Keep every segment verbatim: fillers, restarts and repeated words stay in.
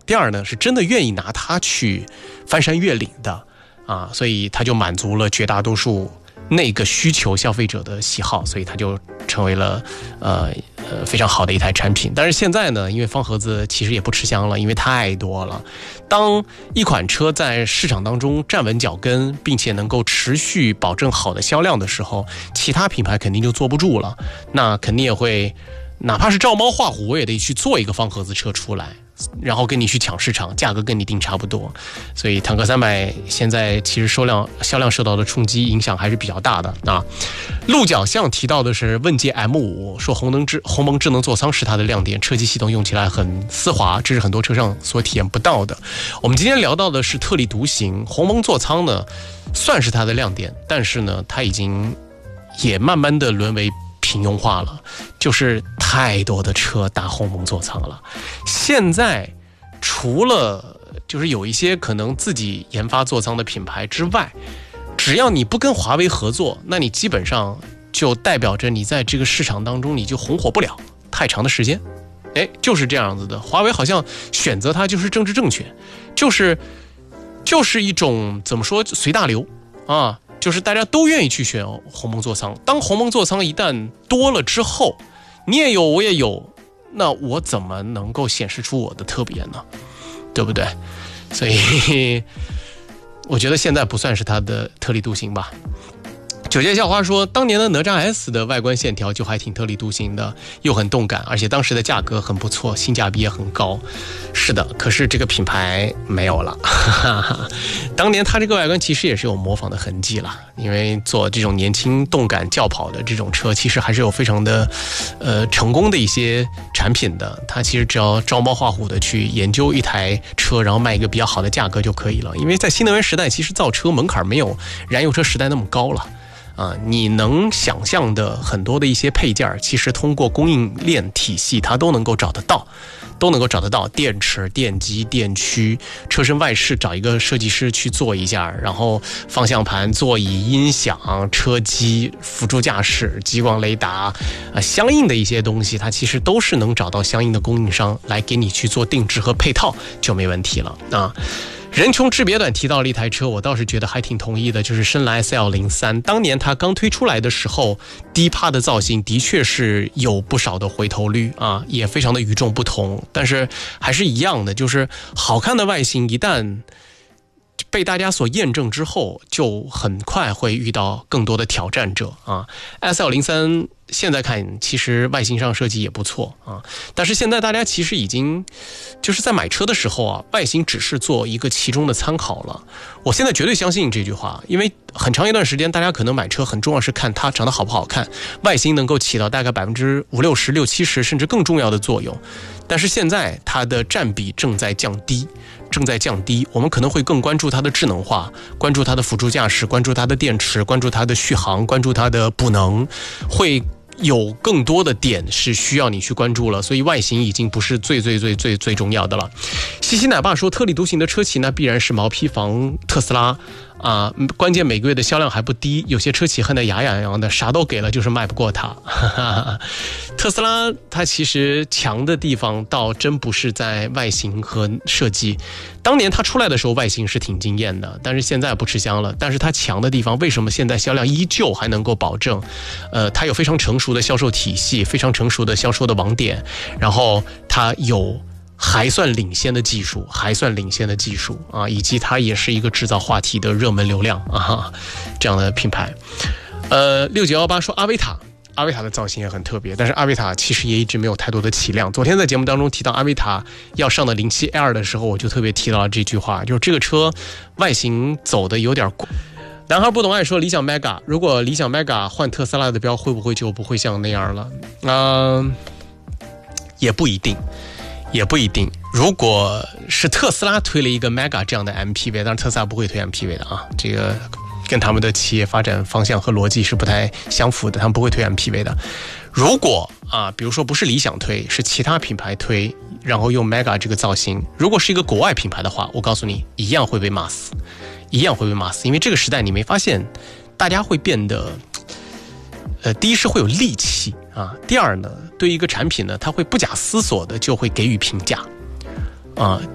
第二呢是真的愿意拿它去翻山越岭的啊，所以它就满足了绝大多数那个需求消费者的喜好，所以它就成为了呃呃非常好的一台产品。但是现在呢，因为方盒子其实也不吃香了，因为太多了。当一款车在市场当中站稳脚跟，并且能够持续保证好的销量的时候，其他品牌肯定就坐不住了，那肯定也会哪怕是照猫画虎，我也得去做一个方盒子车出来，然后跟你去抢市场，价格跟你定差不多。所以坦克三百现在其实销量销量受到的冲击影响还是比较大的啊。鹿角巷提到的是问界 M 五，说鸿蒙智鸿蒙智能座舱是它的亮点，车机系统用起来很丝滑，这是很多车上所体验不到的。我们今天聊到的是特立独行，鸿蒙座舱呢算是它的亮点，但是呢它已经也慢慢的沦为平庸化了，就是太多的车搭鸿蒙座舱了。现在除了就是有一些可能自己研发座舱的品牌之外，只要你不跟华为合作，那你基本上就代表着你在这个市场当中你就红火不了太长的时间。哎，就是这样子的。华为好像选择它就是政治正确，就是就是一种怎么说随大流啊，就是大家都愿意去选鸿蒙座舱。当鸿蒙座舱一旦多了之后，你也有我也有，那我怎么能够显示出我的特别呢？对不对？所以我觉得现在不算是它的特立独行吧。九界校花说，当年的哪吒 S 的外观线条就还挺特立独行的，又很动感，而且当时的价格很不错，性价比也很高。是的，可是这个品牌没有了。当年它这个外观其实也是有模仿的痕迹了，因为做这种年轻动感轿跑的这种车，其实还是有非常的呃成功的一些产品的。它其实只要照猫画虎的去研究一台车，然后卖一个比较好的价格就可以了。因为在新能源时代，其实造车门槛没有燃油车时代那么高了。啊，你能想象的很多的一些配件，其实通过供应链体系，它都能够找得到，都能够找得到。电池、电机、电驱、车身外饰，找一个设计师去做一下，然后方向盘、座椅、音响、车机、辅助驾驶、激光雷达，啊，相应的一些东西，它其实都是能找到相应的供应商来给你去做定制和配套，就没问题了啊。人穷志别短提到了一台车，我倒是觉得还挺同意的，就是深蓝 S L 零三。当年它刚推出来的时候，低趴的造型的确是有不少的回头率啊，也非常的与众不同。但是还是一样的，就是好看的外形一旦被大家所验证之后，就很快会遇到更多的挑战者啊。S L 零三现在看其实外形上设计也不错啊，但是现在大家其实已经就是在买车的时候啊，外形只是做一个其中的参考了。我现在绝对相信这句话，因为很长一段时间大家可能买车很重要是看它长得好不好看，外形能够起到大概百分之五六十、六七十甚至更重要的作用。但是现在它的占比正在降低。正在降低，我们可能会更关注它的智能化，关注它的辅助驾驶，关注它的电池，关注它的续航，关注它的补能，会有更多的点是需要你去关注了，所以外形已经不是最最最最最重要的了。西西奶爸说，特立独行的车企那必然是毛坯房特斯拉啊，关键每个月的销量还不低，有些车企恨得牙痒痒的，啥都给了就是卖不过它。特斯拉它其实强的地方倒真不是在外形和设计，当年它出来的时候外形是挺惊艳的，但是现在不吃香了。但是它强的地方，为什么现在销量依旧还能够保证？呃，它有非常成熟的销售体系，非常成熟的销售的网点，然后它有还算领先的技术，还算领先的技术啊，以及它也是一个制造话题的热门流量啊，这样的品牌。呃，六九一八说阿维塔。阿维塔的造型也很特别，但是阿维塔其实也一直没有太多的起量。昨天在节目当中提到阿维塔要上的零七 L 的时候，我就特别提到了这句话，就是这个车外形走的有点过。男孩不懂爱说理想 Mega， 如果理想 Mega 换特斯拉的标，会不会就不会像那样了？嗯、呃，也不一定，也不一定。如果是特斯拉推了一个 Mega 这样的 M P V， 但是特斯拉不会推 M P V 的啊，这个跟他们的企业发展方向和逻辑是不太相符的，他们不会推 M P V 的。如果啊，比如说不是理想推，是其他品牌推，然后用 Mega 这个造型，如果是一个国外品牌的话，我告诉你，一样会被骂死，一样会被骂死。因为这个时代你没发现，大家会变得，呃，第一是会有戾气啊，第二呢，对一个产品呢，他会不假思索的就会给予评价，啊。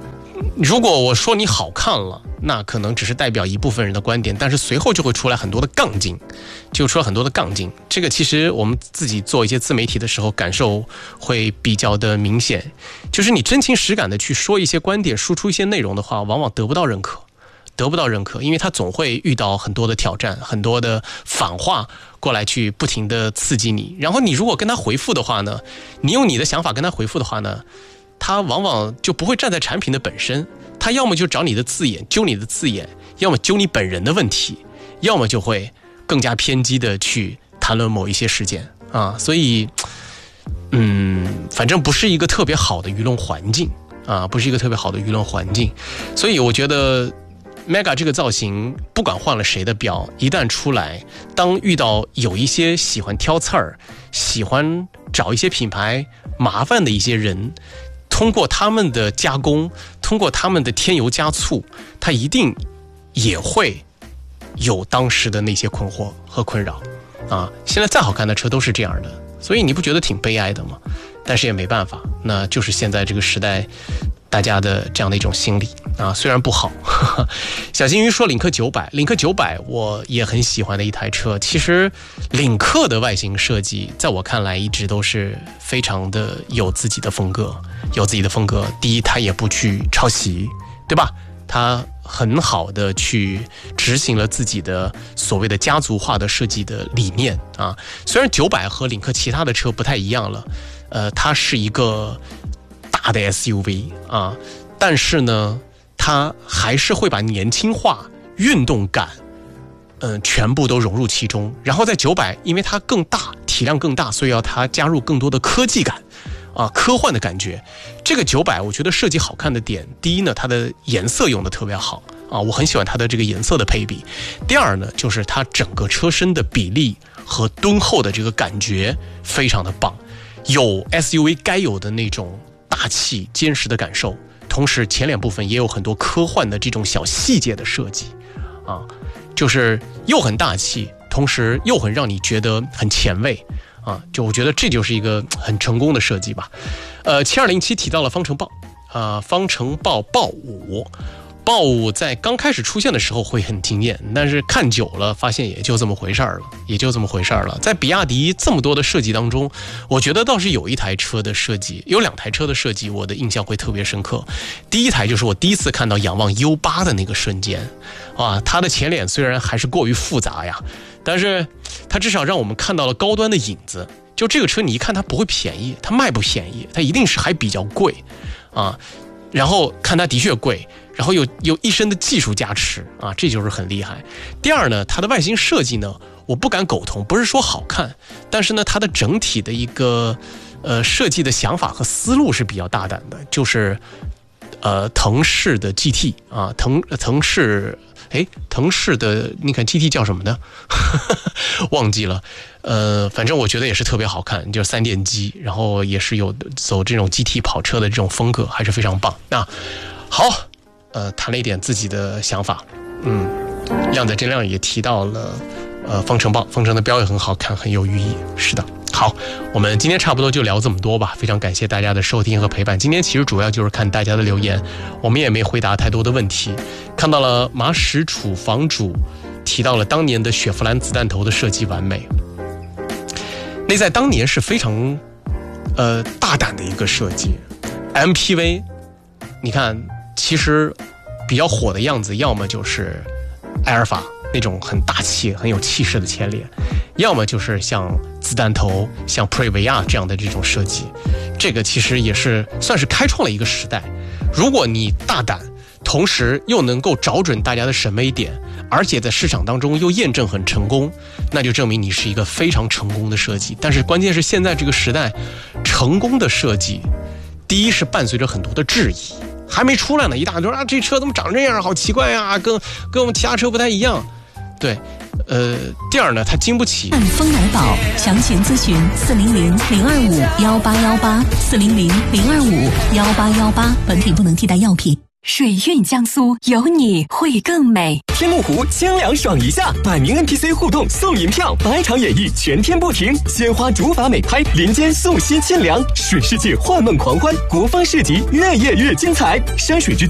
如果我说你好看了，那可能只是代表一部分人的观点，但是随后就会出来很多的杠精，就出来很多的杠精。这个其实我们自己做一些自媒体的时候，感受会比较的明显，就是你真情实感的去说一些观点，输出一些内容的话，往往得不到认可。得不到认可，因为他总会遇到很多的挑战，很多的反话过来去不停的刺激你。然后你如果跟他回复的话呢，你用你的想法跟他回复的话呢，他往往就不会站在产品的本身，他要么就找你的字眼，揪你的字眼，要么揪你本人的问题，要么就会更加偏激的去谈论某一些事件啊。所以，嗯，反正不是一个特别好的舆论环境啊，不是一个特别好的舆论环境。所以我觉得Mega 这个造型不管换了谁的标，一旦出来，当遇到有一些喜欢挑刺儿，喜欢找一些品牌麻烦的一些人，通过他们的加工，通过他们的添油加醋，他一定也会有当时的那些困惑和困扰啊。现在再好看的车都是这样的，所以你不觉得挺悲哀的吗？但是也没办法，那就是现在这个时代大家的这样的一种心理啊，虽然不好。呵呵，小金鱼说领克九百，领克九百我也很喜欢的一台车。其实领克的外形设计在我看来一直都是非常的有自己的风格，有自己的风格。第一，它也不去抄袭，对吧？它很好的去执行了自己的所谓的家族化的设计的理念啊。虽然九百和领克其他的车不太一样了，呃，它是一个大的 S U V 啊，但是呢，它还是会把年轻化、运动感，嗯、呃，全部都融入其中。然后在九百，因为它更大，体量更大，所以要它加入更多的科技感，啊，科幻的感觉。这个九百，我觉得设计好看的点，第一呢，它的颜色用的特别好啊，我很喜欢它的这个颜色的配比。第二呢，就是它整个车身的比例和敦厚的这个感觉非常的棒，有 S U V 该有的那种大气坚实的感受，同时前脸部分也有很多科幻的这种小细节的设计啊，就是又很大气，同时又很让你觉得很前卫啊，就我觉得这就是一个很成功的设计吧。呃，七二零七提到了方程豹啊，方程豹豹五。豹五在刚开始出现的时候会很惊艳，但是看久了发现也就这么回事儿了，也就这么回事儿了。在比亚迪这么多的设计当中，我觉得倒是有一台车的设计，有两台车的设计，我的印象会特别深刻。第一台就是我第一次看到仰望 U 八 的那个瞬间，啊，它的前脸虽然还是过于复杂呀，但是它至少让我们看到了高端的影子。就这个车你一看它不会便宜，它卖不便宜，它一定是还比较贵啊。然后看它的确贵，然后有有一身的技术加持啊，这就是很厉害。第二呢，它的外形设计呢，我不敢苟同，不是说好看，但是呢，它的整体的一个呃设计的想法和思路是比较大胆的，就是呃腾势的 G T 啊，腾腾势。哎，腾势的你看 G T 叫什么呢？忘记了。呃，反正我觉得也是特别好看，就是三电机，然后也是有走这种 G T 跑车的这种风格，还是非常棒。那好，呃，谈了一点自己的想法。嗯，靓仔真亮也提到了，呃，方程豹，方程的标也很好看，很有寓意。是的。好，我们今天差不多就聊这么多吧，非常感谢大家的收听和陪伴。今天其实主要就是看大家的留言，我们也没回答太多的问题。看到了马史楚房主提到了当年的雪佛兰子弹头的设计完美，那在当年是非常呃大胆的一个设计。M P V 你看其实比较火的样子，要么就是埃尔法那种很大气很有气势的前脸，要么就是像子弹头像普锐维亚这样的这种设计。这个其实也是算是开创了一个时代。如果你大胆，同时又能够找准大家的审美点，而且在市场当中又验证很成功，那就证明你是一个非常成功的设计。但是关键是现在这个时代，成功的设计第一是伴随着很多的质疑，还没出来呢，一大堆啊，这车怎么长这样，好奇怪呀，跟跟我们其他车不太一样。对，呃，第二呢，它经不起。 汉丰来宝详情咨询四零零零二五幺八幺八四零零零二五幺八幺八，本品不能替代药品。水韵江苏，有你会更美。 天目湖清凉爽一下，百名 N P C 互动送银票，百场演绎全天不停，鲜花竹筏美拍，林间素溪清凉，水世界幻梦狂欢，国风市集越夜越精彩。山水之